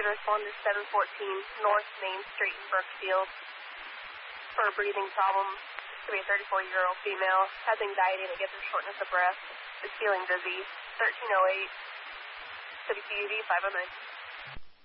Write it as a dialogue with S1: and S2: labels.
S1: to respond to 714 North Main Street in Brookfield for a breathing problem. Could be a 34-year-old female. Has anxiety and it gives her shortness of breath. Is feeling dizzy. 1308. WQUV 509.